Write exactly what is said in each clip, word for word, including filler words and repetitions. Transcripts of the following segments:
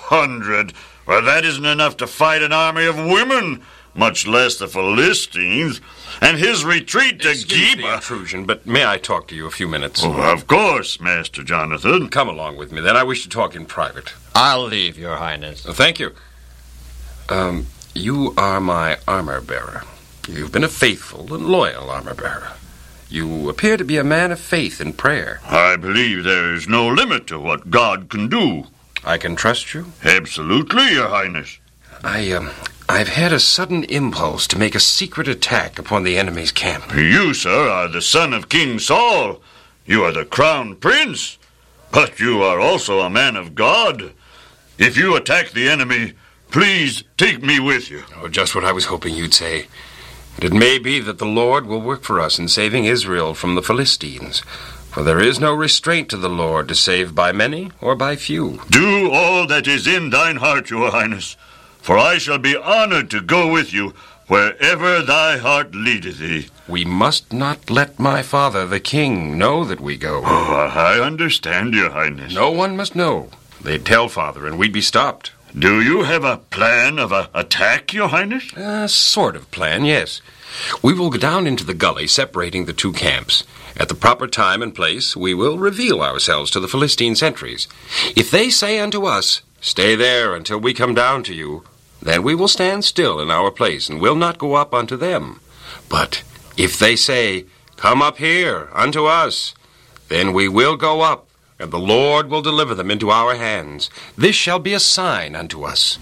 hundred. Well, that isn't enough to fight an army of women, much less the Philistines. And his retreat to Excuse Geba... the intrusion, but may I talk to you a few minutes? Oh, of course, Master Jonathan. Come along with me, then. I wish to talk in private. I'll leave, Your Highness. Uh, thank you. Um, you are my armor-bearer. You've been a faithful and loyal armor-bearer. You appear to be a man of faith and prayer. I believe there is no limit to what God can do. I can trust you? Absolutely, Your Highness. I, um... I've had a sudden impulse to make a secret attack upon the enemy's camp. You, sir, are the son of King Saul. You are the crown prince. But you are also a man of God. If you attack the enemy, please take me with you. Oh, just what I was hoping you'd say. And it may be that the Lord will work for us in saving Israel from the Philistines. For there is no restraint to the Lord to save by many or by few. Do all that is in thine heart, Your Highness. For I shall be honored to go with you wherever thy heart leadeth thee. We must not let my father, the king, know that we go. Oh, I understand, Your Highness. No one must know. They'd tell father, and we'd be stopped. Do you have a plan of an attack, Your Highness? A sort of plan, yes. We will go down into the gully separating the two camps. At the proper time and place, we will reveal ourselves to the Philistine sentries. If they say unto us, "Stay there until we come down to you," then we will stand still in our place and will not go up unto them. But if they say, "Come up here unto us," then we will go up, and the Lord will deliver them into our hands. This shall be a sign unto us.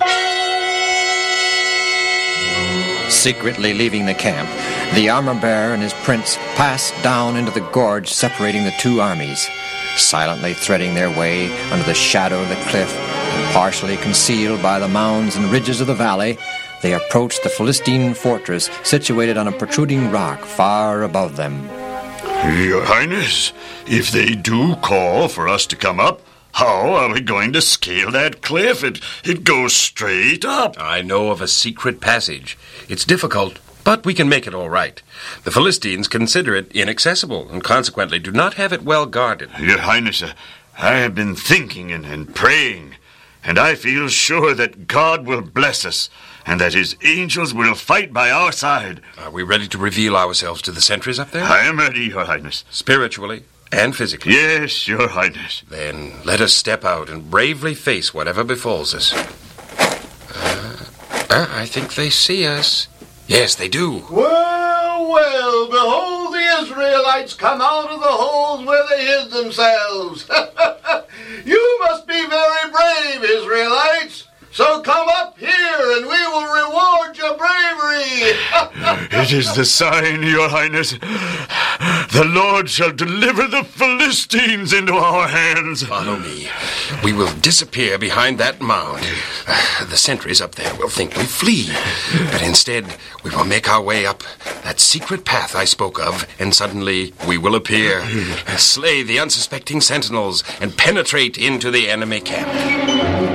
Secretly leaving the camp, the armor-bearer and his prince passed down into the gorge separating the two armies. Silently threading their way under the shadow of the cliff, and partially concealed by the mounds and ridges of the valley, they approached the Philistine fortress situated on a protruding rock far above them. Your Highness, if they do call for us to come up, how are we going to scale that cliff? It, it goes straight up. I know of a secret passage. It's difficult, but we can make it all right. The Philistines consider it inaccessible and consequently do not have it well guarded. Your Highness, uh, I have been thinking and, and praying, and I feel sure that God will bless us and that his angels will fight by our side. Are we ready to reveal ourselves to the sentries up there? I am ready, Your Highness. Spiritually and physically? Yes, Your Highness. Then let us step out and bravely face whatever befalls us. Uh, uh, I think they see us. Yes, they do. Well, well, behold the Israelites come out of the holes where they hid themselves. You must be very brave, Israelites. So come up here and we will reward your bravery. It is the sign, Your Highness. The Lord shall deliver the Philistines into our hands. Follow me. We will disappear behind that mound. Uh, the sentries up there will think we flee. But instead, we will make our way up that secret path I spoke of, and suddenly we will appear, slay the unsuspecting sentinels, and penetrate into the enemy camp.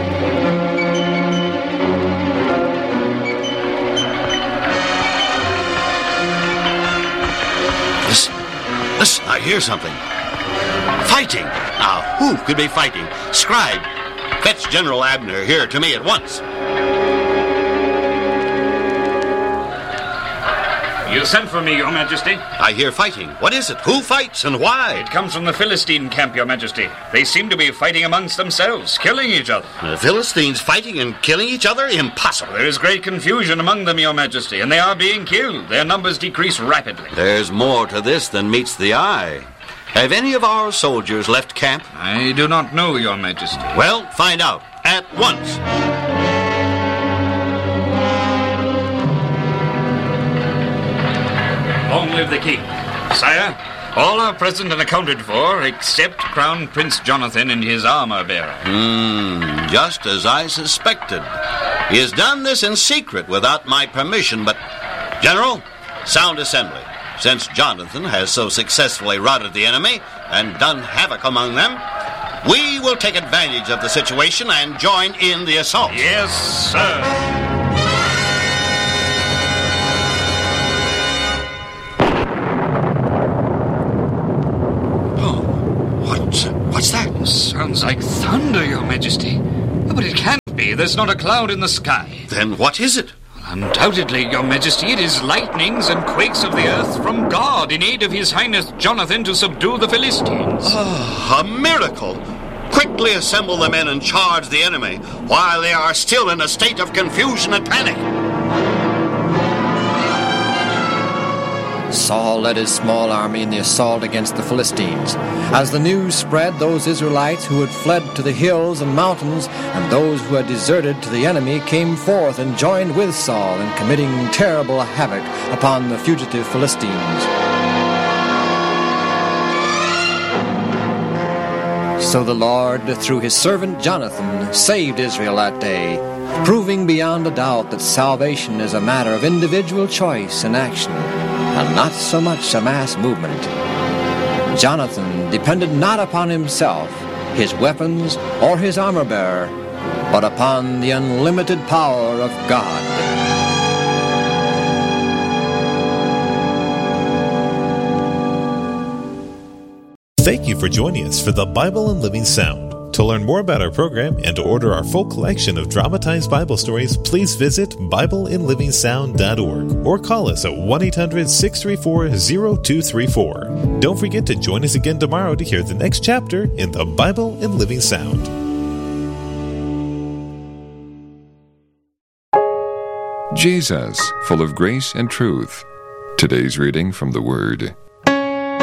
Listen, listen, I hear something. Fighting. Now, who could be fighting? Scribe, fetch General Abner here to me at once. You sent for me, Your Majesty. I hear fighting. What is it? Who fights and why? It comes from the Philistine camp, Your Majesty. They seem to be fighting amongst themselves, killing each other. The Philistines fighting and killing each other? Impossible. There is great confusion among them, Your Majesty, and they are being killed. Their numbers decrease rapidly. There's more to this than meets the eye. Have any of our soldiers left camp? I do not know, Your Majesty. Well, find out at once. Long live the king. Sire, all are present and accounted for except Crown Prince Jonathan and his armor-bearer. Hmm, just as I suspected. He has done this in secret without my permission, but... General, sound assembly. Since Jonathan has so successfully routed the enemy and done havoc among them, we will take advantage of the situation and join in the assault. Yes, sir. What's that? Sounds like thunder, Your Majesty. But it can't be. be. There's not a cloud in the sky. Then what is it? Undoubtedly, Your Majesty, it is lightnings and quakes of the earth from God in aid of His Highness Jonathan to subdue the Philistines. Oh, a miracle! Quickly assemble the men and charge the enemy while they are still in a state of confusion and panic. Saul led his small army in the assault against the Philistines. As the news spread, those Israelites who had fled to the hills and mountains and those who had deserted to the enemy came forth and joined with Saul in committing terrible havoc upon the fugitive Philistines. So the Lord, through his servant Jonathan, saved Israel that day, proving beyond a doubt that salvation is a matter of individual choice and action, and not so much a mass movement. Jonathan depended not upon himself, his weapons, or his armor-bearer, but upon the unlimited power of God. Thank you for joining us for the Bible in Living Sound. To learn more about our program and to order our full collection of dramatized Bible stories, please visit Bible in Living Sound dot org or call us at one eight hundred, six three four, zero two three four. Don't forget to join us again tomorrow to hear the next chapter in the Bible in Living Sound. Jesus, full of grace and truth. Today's reading from the Word.